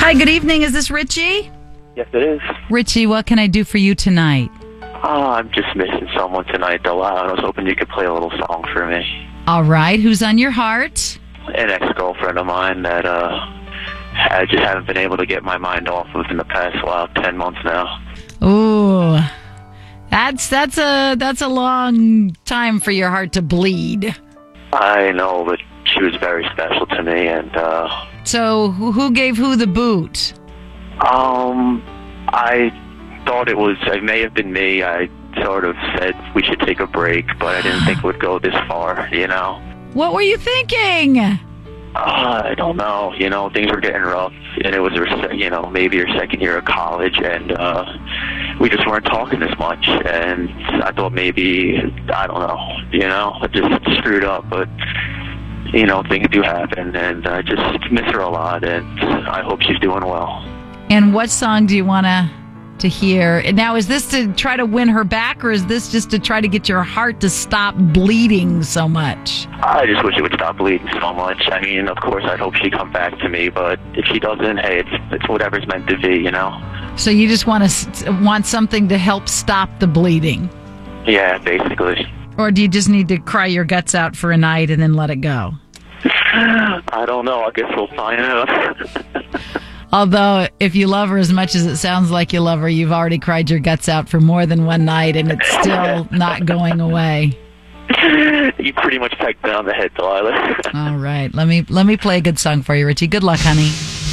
Hi, good evening. Is this Richie? Yes, it is. Richie, what can I do for you tonight? Oh, I'm just missing someone tonight, though. I was hoping you could play a little song for me. All right. Who's on your heart? An ex-girlfriend of mine that I just haven't been able to get my mind off of in the past, 10 months now. Ooh, that's a long time for your heart to bleed. I know, but she was very special to me, and So who gave who the boot? I thought it may have been me. I sort of said we should take a break, but I didn't think it would go this far, you know? What were you thinking? I don't know. You know, things were getting rough, and it was, maybe her second year of college, and we just weren't talking as much, and I thought maybe, I don't know, I just screwed up, but, things do happen, and I just miss her a lot, and I hope she's doing well. And what song do you want to hear? Now, is this to try to win her back, or is this just to try to get your heart to stop bleeding so much? I just wish it would stop bleeding so much. I mean, of course, I'd hope she'd come back to me, but if she doesn't, hey, it's whatever's meant to be, So you just want something to help stop the bleeding? Yeah, basically. Or do you just need to cry your guts out for a night and then let it go? I don't know. I guess we'll find out. Although, if you love her as much as it sounds like you love her, you've already cried your guts out for more than one night, and it's still not going away. You pretty much pegged me on the head, Delilah. All right. Let me play a good song for you, Richie. Good luck, honey.